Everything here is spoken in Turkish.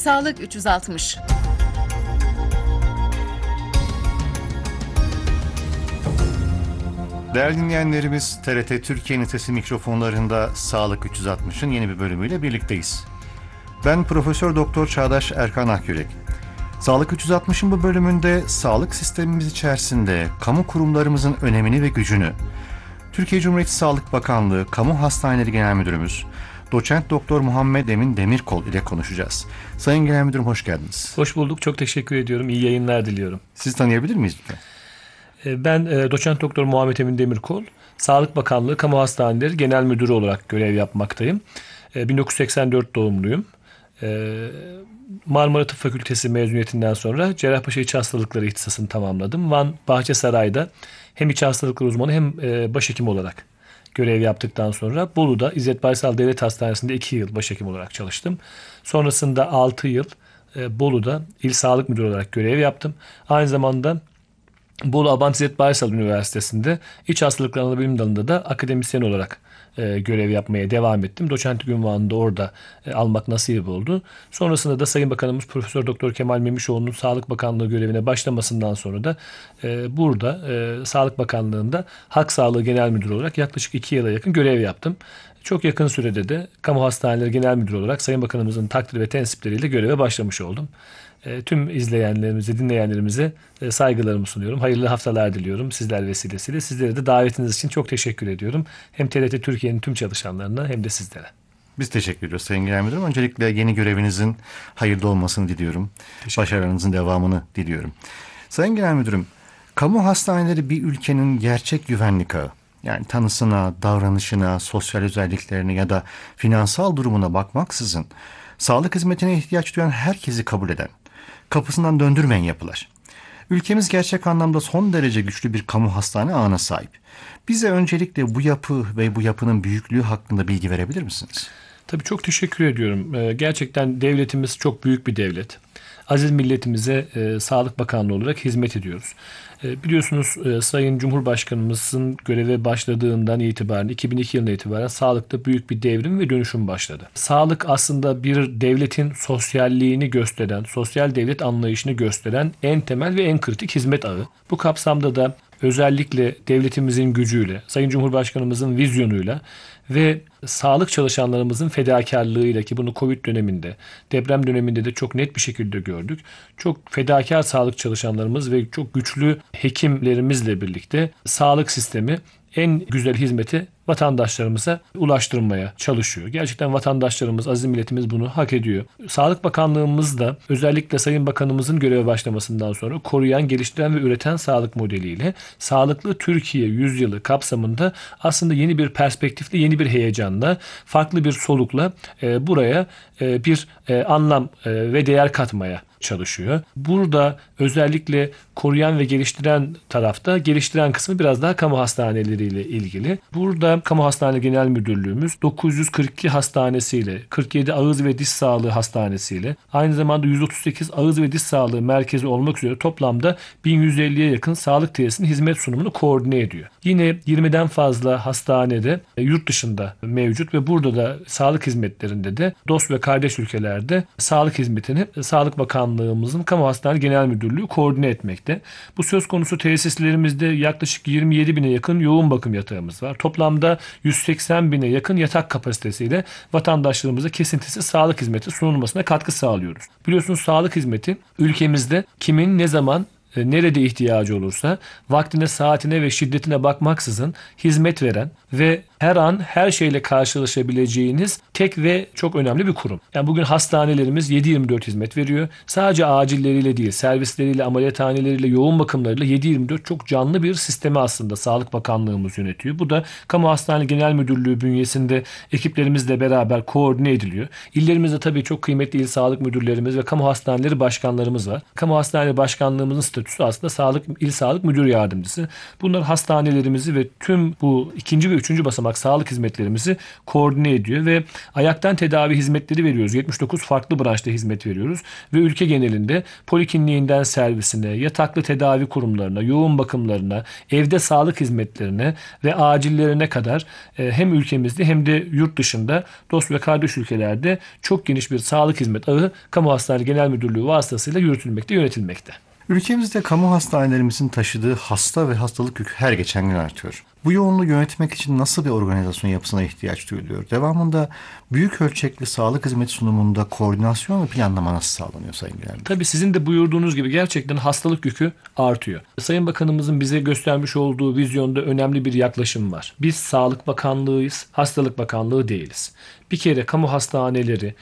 Sağlık 360. Değerli dinleyenlerimiz, TRT Türkiye'nin sesi mikrofonlarında Sağlık 360'ın yeni bir bölümüyle birlikteyiz. Ben Profesör Doktor Çağdaş Erkan Akyürek. Sağlık 360'ın bu bölümünde sağlık sistemimiz içerisinde kamu kurumlarımızın önemini ve gücünü Türkiye Cumhuriyeti Sağlık Bakanlığı Kamu Hastaneleri Genel Müdürümüz Doçent Doktor Muhammed Emin Demirkol ile konuşacağız. Sayın Genel Müdürüm, hoş geldiniz. Hoş bulduk. Çok teşekkür ediyorum. İyi yayınlar diliyorum. Sizi tanıyabilir miyiz lütfen? Ben Doçent Doktor Muhammed Emin Demirkol, Sağlık Bakanlığı Kamu Hastaneleri Genel Müdürü olarak görev yapmaktayım. 1984 doğumluyum. Marmara Tıp Fakültesi mezuniyetinden sonra Cerrahpaşa İç Hastalıkları ihtisasını tamamladım. Van Bahçesaray'da hem iç hastalıkları uzmanı hem başhekim olarak görev yaptıktan sonra Bolu'da İzzet Baysal Devlet Hastanesi'nde 2 yıl başhekim olarak çalıştım. Sonrasında 6 yıl Bolu'da İl Sağlık Müdürü olarak görev yaptım. Aynı zamanda Bolu Abant İzzet Baysal Üniversitesi'nde İç Hastalıkları Anabilim Dalı'nda da akademisyen olarak görev yapmaya devam ettim. Doçentlik unvanını da orada almak nasip oldu. Sonrasında da Sayın Bakanımız Profesör Doktor Kemal Memişoğlu'nun Sağlık Bakanlığı görevine başlamasından sonra da burada Sağlık Bakanlığı'nda Halk Sağlığı Genel Müdürü olarak yaklaşık 2 yıla yakın görev yaptım. Çok yakın sürede de Kamu Hastaneleri Genel Müdürü olarak Sayın Bakanımızın takdir ve tensipleriyle göreve başlamış oldum. Tüm izleyenlerimize, dinleyenlerimize saygılarımı sunuyorum. Hayırlı haftalar diliyorum sizler vesilesiyle. Sizlere de davetiniz için çok teşekkür ediyorum. Hem TRT Türkiye'nin tüm çalışanlarına hem de sizlere. Biz teşekkür ediyoruz Sayın Genel Müdürüm. Öncelikle yeni görevinizin hayırlı olmasını diliyorum. Başarılarınızın devamını diliyorum. Sayın Genel Müdürüm, kamu hastaneleri bir ülkenin gerçek güvenlik ağı. Yani tanısına, davranışına, sosyal özelliklerine ya da finansal durumuna bakmaksızın sağlık hizmetine ihtiyaç duyan herkesi kabul eden, kapısından döndürmeyen yapılar. Ülkemiz gerçek anlamda son derece güçlü bir kamu hastane ağına sahip. Bize öncelikle bu yapı ve bu yapının büyüklüğü hakkında bilgi verebilir misiniz? Tabii çok teşekkür ediyorum. Gerçekten devletimiz çok büyük bir devlet. Aziz milletimize Sağlık Bakanlığı olarak hizmet ediyoruz. Biliyorsunuz Sayın Cumhurbaşkanımızın göreve başladığından itibaren 2002 yılına itibaren sağlıkta büyük bir devrim ve dönüşüm başladı. Sağlık aslında bir devletin sosyalliğini gösteren, sosyal devlet anlayışını gösteren en temel ve en kritik hizmet ağı. Bu kapsamda da özellikle devletimizin gücüyle, Sayın Cumhurbaşkanımızın vizyonuyla ve sağlık çalışanlarımızın fedakarlığıyla, ki bunu Covid döneminde, deprem döneminde de çok net bir şekilde gördük. Çok fedakar sağlık çalışanlarımız ve çok güçlü hekimlerimizle birlikte sağlık sistemi en güzel hizmeti vatandaşlarımıza ulaştırmaya çalışıyor. Gerçekten vatandaşlarımız, aziz milletimiz bunu hak ediyor. Sağlık Bakanlığımız da özellikle Sayın Bakanımızın göreve başlamasından sonra koruyan, geliştiren ve üreten sağlık modeliyle Sağlıklı Türkiye Yüzyılı kapsamında aslında yeni bir perspektifle, yeni bir heyecanla, farklı bir solukla buraya bir anlam ve değer katmaya çalışıyor. Burada özellikle koruyan ve geliştiren tarafta, geliştiren kısmı biraz daha kamu hastaneleriyle ilgili. Burada Kamu Hastaneleri Genel Müdürlüğümüz 942 hastanesiyle, 47 ağız ve diş sağlığı hastanesiyle, aynı zamanda 138 ağız ve diş sağlığı merkezi olmak üzere toplamda 1150'ye yakın sağlık tesisinin hizmet sunumunu koordine ediyor. Yine 20'den fazla hastanede yurt dışında mevcut ve burada da sağlık hizmetlerinde de dost ve kardeş ülkelerde sağlık hizmetini Sağlık Bakanlığımızın Kamu Hastaneleri Genel Müdürlüğü koordine etmekte. Bu söz konusu tesislerimizde yaklaşık 27 bine yakın yoğun bakım yatağımız var. Toplamda 180 bine yakın yatak kapasitesiyle vatandaşlarımıza kesintisiz sağlık hizmeti sunulmasına katkı sağlıyoruz. Biliyorsunuz sağlık hizmeti ülkemizde kimin ne zaman nerede ihtiyacı olursa vaktine, saatine ve şiddetine bakmaksızın hizmet veren ve her an her şeyle karşılaşabileceğiniz tek ve çok önemli bir kurum. Yani bugün hastanelerimiz 7/24 hizmet veriyor. Sadece acilleriyle değil, servisleriyle, ameliyathaneleriyle, yoğun bakımlarıyla 7/24 çok canlı bir sistemi aslında Sağlık Bakanlığımız yönetiyor. Bu da Kamu Hastaneleri Genel Müdürlüğü bünyesinde ekiplerimizle beraber koordine ediliyor. İllerimizde tabii çok kıymetli il sağlık müdürlerimiz ve kamu hastaneleri başkanlarımız var. Kamu hastaneleri başkanlığımızın statüsü statüsü aslında İl Sağlık Müdür Yardımcısı. Bunlar hastanelerimizi ve tüm bu 2. ve 3. basamak sağlık hizmetlerimizi koordine ediyor ve ayaktan tedavi hizmetleri veriyoruz. 79 farklı branşta hizmet veriyoruz ve ülke genelinde polikliniğinden servisine, yataklı tedavi kurumlarına, yoğun bakımlarına, evde sağlık hizmetlerine ve acillerine kadar hem ülkemizde hem de yurt dışında dost ve kardeş ülkelerde çok geniş bir sağlık hizmet ağı Kamu Hastaneleri Genel Müdürlüğü vasıtasıyla yürütülmekte, yönetilmekte. Ülkemizde kamu hastanelerimizin taşıdığı hasta ve hastalık yükü her geçen gün artıyor. Bu yoğunluğu yönetmek için nasıl bir organizasyon yapısına ihtiyaç duyuluyor? Devamında büyük ölçekli sağlık hizmeti sunumunda koordinasyon ve planlama nasıl sağlanıyor Sayın Genel Müdür? Tabii sizin de buyurduğunuz gibi gerçekten hastalık yükü artıyor. Sayın Bakanımızın bize göstermiş olduğu vizyonda önemli bir yaklaşım var. Biz Sağlık Bakanlığıyız, Hastalık Bakanlığı değiliz. Bir kere kamu hastaneleri